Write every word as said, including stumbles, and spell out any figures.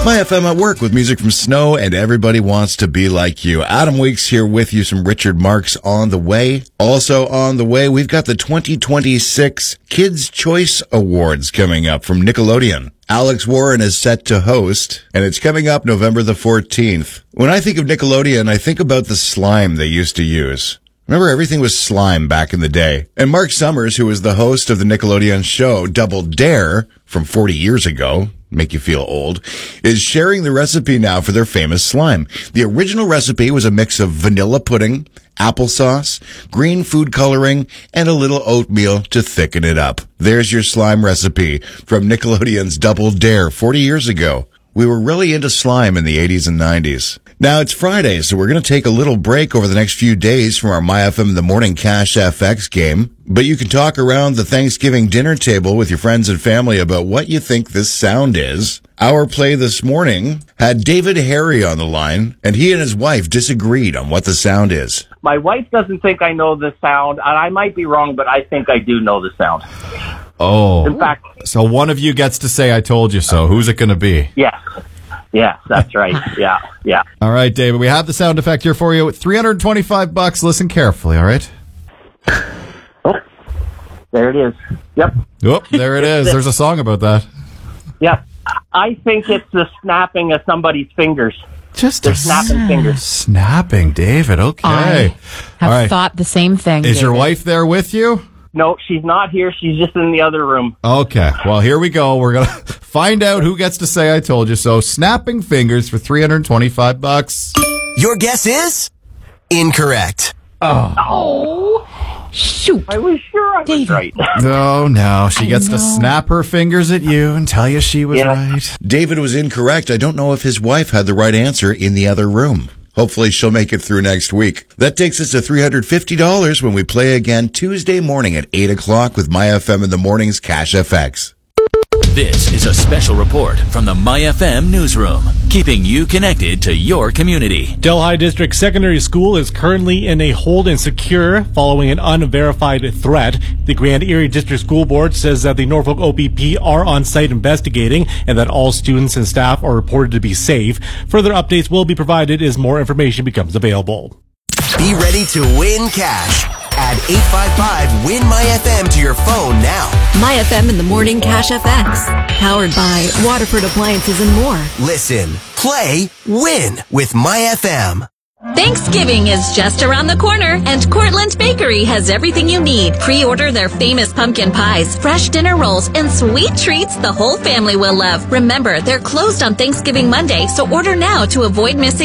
My F M at Work with music from Snow and Everybody Wants to Be Like You. Adam Weeks here with you. Some Richard Marx on the way. Also on the way, we've got the twenty twenty-six Kids' Choice Awards coming up from Nickelodeon. Alex Warren is set to host, and it's coming up November the fourteenth. When I think of Nickelodeon, I think about the slime they used to use. Remember, everything was slime back in the day. And Mark Summers, who was the host of the Nickelodeon show Double Dare from forty years ago, make you feel old, is sharing the recipe now for their famous slime. The original recipe was a mix of vanilla pudding, applesauce, green food coloring, and a little oatmeal to thicken it up. There's your slime recipe from Nickelodeon's Double Dare forty years ago. We were really into slime in the eighties and nineties. Now, it's Friday, so we're going to take a little break over the next few days from our My F M in the Morning Cash F X game. But you can talk around the Thanksgiving dinner table with your friends and family about what you think this sound is. Our play this morning had David Harry on the line, and he and his wife disagreed on what the sound is. My wife doesn't think I know the sound, and I might be wrong, but I think I do know the sound. Oh. In fact, so one of you gets to say, I told you so. Who's it going to be? Yes. Yes, that's right. Yeah, yeah. All right, David, we have the sound effect here for you. three hundred twenty-five bucks. Listen carefully, all right? Oh, there it is. Yep. Oh, there it is. There's a song about that. Yep. I think it's the snapping of somebody's fingers. Just the a snapping s- fingers. Snapping, David. Okay. I have all right. thought the same thing. Is David. your wife there with you? No, she's not here. She's just in the other room. Okay. Well, here we go. We're going to find out who gets to say I told you so. Snapping fingers for three hundred twenty-five bucks. Your guess is incorrect. Oh. Oh, shoot. I was sure I was David. right. No, no. She I gets to know. snap her fingers at you and tell you she was Yeah. right. David was incorrect. I don't know if his wife had the right answer in the other room. Hopefully she'll make it through next week. That takes us to three hundred fifty dollars when we play again Tuesday morning at eight o'clock with My F M in the Morning's Cash F X. This is a special report from the My F M newsroom, keeping you connected to your community. Delhi District Secondary School is currently in a hold and secure following an unverified threat. The Grand Erie District School Board says that the Norfolk O P P are on site investigating and that all students and staff are reported to be safe. Further updates will be provided as more information becomes available. Be ready to win cash. Add eight five five win My F M to your phone now. My F M in the Morning Cash F X. Powered by Waterford Appliances and more. Listen, play, win with My F M. Thanksgiving is just around the corner, and Cortland Bakery has everything you need. Pre-order their famous pumpkin pies, fresh dinner rolls, and sweet treats the whole family will love. Remember, they're closed on Thanksgiving Monday, so order now to avoid missing